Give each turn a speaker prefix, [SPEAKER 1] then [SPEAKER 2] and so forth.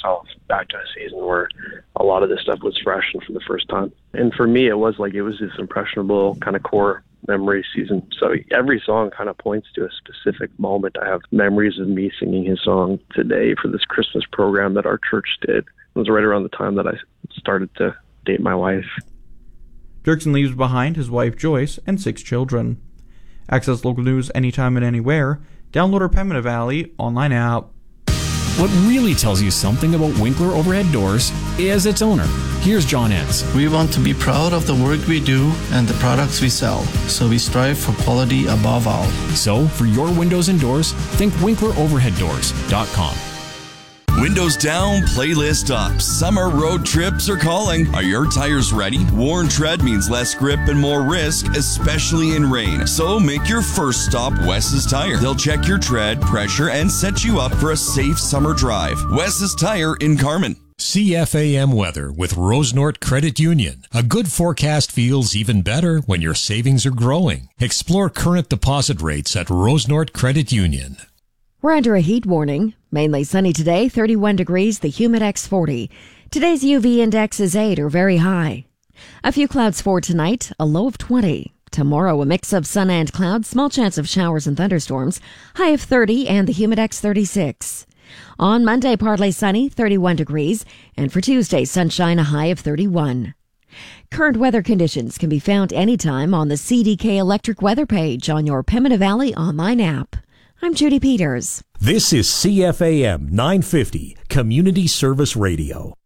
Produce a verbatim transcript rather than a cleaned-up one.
[SPEAKER 1] myself back to a season where a lot of this stuff was fresh and for the first time. And for me, it was like it was this impressionable kind of core memory season. So every song kind of points to a specific moment. I have memories of me singing his song today for this Christmas program that our church did. It was right around the time that I started to date my wife.
[SPEAKER 2] Dirksen leaves behind his wife Joyce and six children. Access local news anytime and anywhere. Download our Pembina Valley online app.
[SPEAKER 3] What really tells you something about Winkler Overhead Doors is its owner. Here's John Entz.
[SPEAKER 4] We want to be proud of the work we do and the products we sell, so we strive for quality above all.
[SPEAKER 3] So, for your windows and doors, think winkler overhead doors dot com.
[SPEAKER 5] Windows down, playlist up. Summer road trips are calling. Are your tires ready? Worn tread means less grip and more risk, especially in rain. So make your first stop Wes's Tire. They'll check your tread, pressure, and set you up for a safe summer drive. Wes's Tire in Carman.
[SPEAKER 6] C F A M weather with Rosenort Credit Union. A good forecast feels even better when your savings are growing. Explore current deposit rates at Rosenort Credit Union.
[SPEAKER 7] We're under a heat warning. Mainly sunny today, thirty-one degrees, the Humidex forty. Today's U V index is eight or very high. A few clouds for tonight, a low of twenty. Tomorrow, a mix of sun and clouds, small chance of showers and thunderstorms, high of thirty and the Humidex thirty-six. On Monday, partly sunny, thirty-one degrees, and for Tuesday, sunshine, a high of thirty-one. Current weather conditions can be found anytime on the C D K Electric Weather page on your Pembina Valley online app. I'm Judy Peters.
[SPEAKER 6] This is C F A M nine fifty, Community Service Radio.